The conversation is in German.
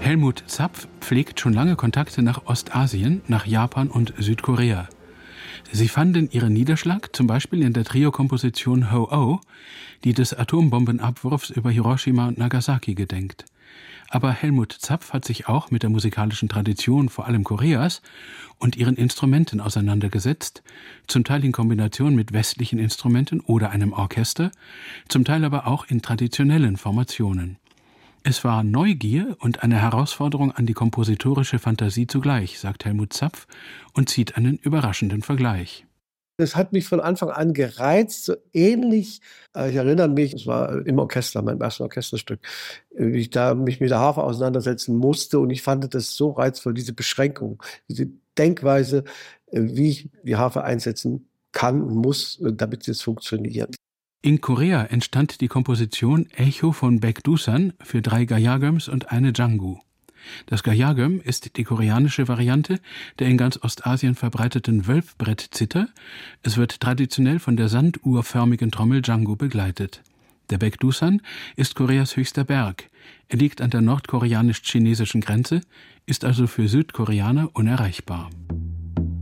Helmut Zapf pflegt schon lange Kontakte nach Ostasien, nach Japan und Südkorea. Sie fanden ihren Niederschlag zum Beispiel in der Trio-Komposition Ho-Oh, die des Atombombenabwurfs über Hiroshima und Nagasaki gedenkt. Aber Helmut Zapf hat sich auch mit der musikalischen Tradition vor allem Koreas und ihren Instrumenten auseinandergesetzt, zum Teil in Kombination mit westlichen Instrumenten oder einem Orchester, zum Teil aber auch in traditionellen Formationen. Es war Neugier und eine Herausforderung an die kompositorische Fantasie zugleich, sagt Helmut Zapf und zieht einen überraschenden Vergleich. Das hat mich von Anfang an gereizt, so ähnlich, ich erinnere mich, es war im Orchester, meinem ersten Orchesterstück, wie ich da mich mit der Harfe auseinandersetzen musste, und ich fand das so reizvoll, diese Beschränkung, diese Denkweise, wie ich die Harfe einsetzen kann und muss, damit es funktioniert. In Korea entstand die Komposition Echo von Baekdusan für 3 Gayagums und eine Jangu. Das Gayagum ist die koreanische Variante der in ganz Ostasien verbreiteten Wölfbrettzither. Es wird traditionell von der sanduhrförmigen Trommel Jangu begleitet. Der Baekdusan ist Koreas höchster Berg. Er liegt an der nordkoreanisch-chinesischen Grenze, ist also für Südkoreaner unerreichbar.